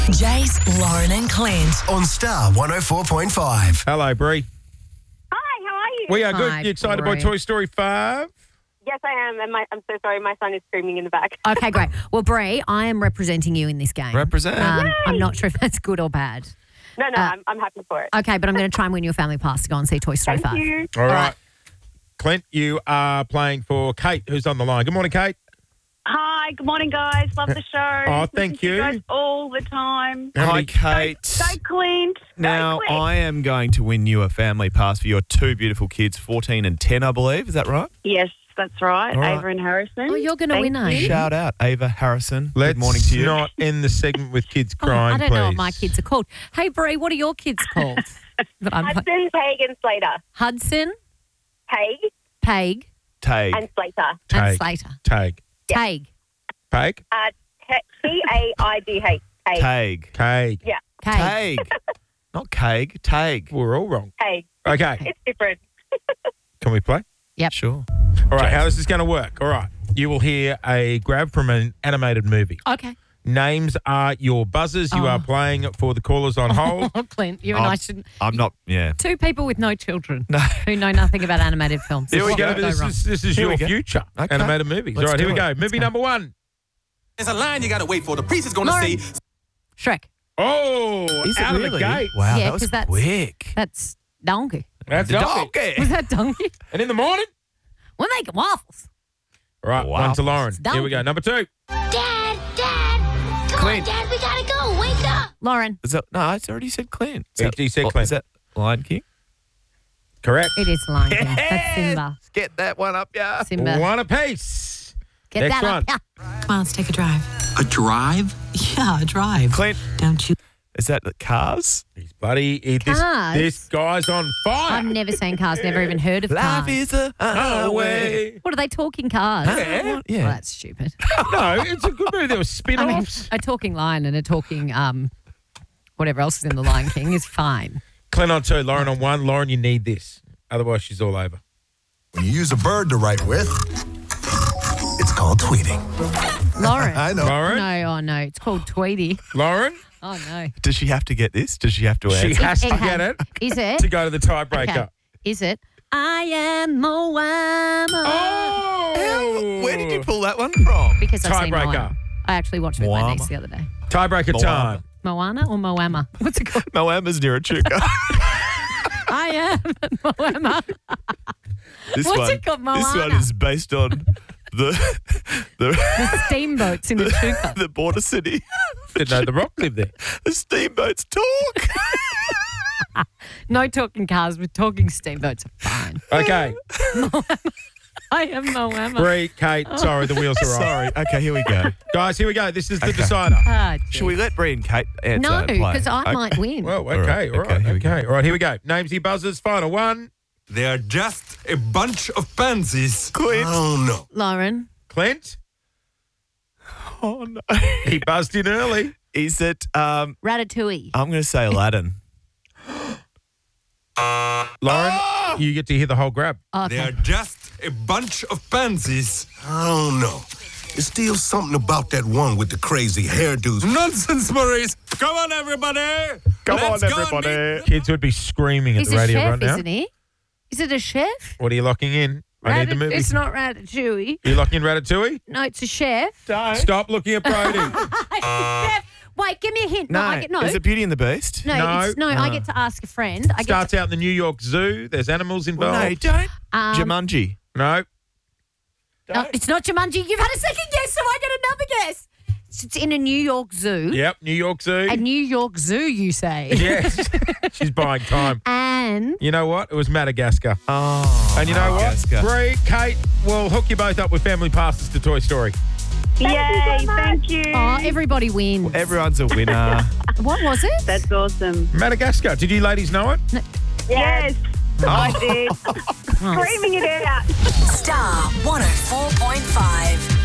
Jace, Lauren and Clint. On Star 104.5. Hello, Bree. Hi, how are you? We are good. Hi, You excited by Bree. Toy Story 5? Yes, I am. And I'm so sorry. My son is screaming in the back. Okay, great. Well, Bree, I am representing you in this game. Represent. I'm not sure if that's good or bad. No, I'm happy for it. Okay, but I'm going to try and win your family pass to go and see Toy Story 5. Thank you. All right. Clint, you are playing for Kate, who's on the line. Good morning, Kate. Hi, good morning, guys. Love the show. Oh, thank Listen to you. guys all the time. How Hi, many- Kate. Go, Clint. Now, Go, Clint. I am going to win you a family pass for your two beautiful kids, 14 and 10, I believe. Is that right? Yes, that's right. All right. Ava and Harrison. Oh, you're going to win, Thank eh? you. Shout out, Ava Harrison. Let's Good morning to you. not end the segment with kids Oh, crying, I don't please. know what my kids are called. Hey, Bree, what are your kids called? But I'm Hudson, Paig, and Slater. Hudson, Paig Paig, Tag. and Slater. and Tag. Slater. Tag. Taig. Peg? Taidh. Paig. Tag. Cake. Yeah, Taig. Tag. Not cake. Tag. We're all wrong. Paig. Okay. It's different. Can we play? Yep. Sure. All right. How this is going to work? All right. You will hear a grab from an animated movie. Okay. Names are your buzzers. You Oh. are playing for the callers on hold. Oh, Clint, you and I shouldn't. I'm not, yeah. Two people with no children No. who know nothing about animated films. Here we What go. could This wrong? is Here we your go. future. Okay. Animated movies. Let's All right. Here do we go. it. Movie number one. There's a line you gotta wait for. The priest is gonna Lauren. say, Shrek. Oh, Is it out of really? the gate. Wow, Yeah, that was 'cause that's- quick. That's donkey. That's The donkey. donkey. Was that donkey? And in the morning? We're making waffles. All right. Wow. One to Lauren. It's Here we go. Number two. Dad, come Clint. on, Dad, we gotta go. Wake up. Lauren. Is that, no, it's already said Clint. Is that- He said Clint. Is that Lion King? Correct. It is Lion King. That's Simba. Get that one up, yeah. Simba. One apiece. Get Next that one. up. Yeah. Come on, let's take a drive. a drive? Yeah, a drive. Clint, Don't you? is that the Cars? He's bloody. Cars? This guy's on fire. I've never seen Cars, never even heard of Life Cars. is a highway. What are they talking Cars? Yeah. Well, Yeah. that's stupid. No, it's a good movie. There were I mean, spin-offs. a talking lion and a talking whatever else is in the Lion King is fine. Clint on two, Lauren on one. Lauren, you need this. Otherwise, she's all over. When you use a bird to write with, it's called tweeting. Lauren. I know. Lauren? No, oh no, it's called Tweety. Lauren? Oh no. Does she have to get this? Does she have to answer? She has to It get has- it Is it? to go to the tiebreaker. Okay. Is it? I am Moana. Oh! Where did you pull that one from? Because I've seen Tiebreaker. Moana. I actually watched it with my Moana. niece the other day. Tiebreaker Moana. time. Moana or Moama? What's it called? Moama's near a chuka. I am Moama. This What's one, it called, This one Moana? is based on the The steamboats in the Chuka. the border city. Didn't know The Rock lived there. The steamboats talk. No talking cars, but talking steamboats are fine. Okay. I am Moama. Bree, Kate, sorry, the wheels are off. Sorry. Okay, here we go. Guys, here we go. This is the Okay. decider. Ah, Should we let Bree and Kate answer No, and play? because I Okay. might win. Well, All right, okay, all right, here we go. okay. All right, here we go. Names your buzzers. Final one. They're just a bunch of pansies. Clint. I don't know. Lauren. Clint. Oh, no. He buzzed in early. Is it, Ratatouille. I'm going to say Aladdin. Lauren, you get to hear the whole grab. Okay. They're just a bunch of pansies. I don't know. There's still something about that one with the crazy hairdos. Nonsense, Maurice. Come on, everybody. Come Let's on, go and everybody. Kids would be screaming at He's the a radio chef, right now. isn't he? Is it a chef? What are you locking in? I need the movie. It's not Ratatouille. You locking in Ratatouille? No, it's a chef. Stop looking at Brody. Chef. Wait, give me a hint. No, I get, no. is it Beauty and the Beast? No, No. I get to ask a friend. I get Starts out in the New York Zoo. There's animals Well, involved. no, don't. Jumanji. Jumanji. No. No, it's not Jumanji. You've had a second guess, so I get another guess. It's in a New York zoo. Yep, New York Zoo. A New York zoo, you say? Yes. She's buying time. And You know what? It was Madagascar. Oh. And you know Madagascar. what? Bree, Kate, we'll hook you both up with family passes to Toy Story. Yay, thank you. oh, everybody wins. Everyone's a winner. What was it? That's awesome. Madagascar. Did you ladies know it? Yes, I did. Screaming it out. Star 104.5.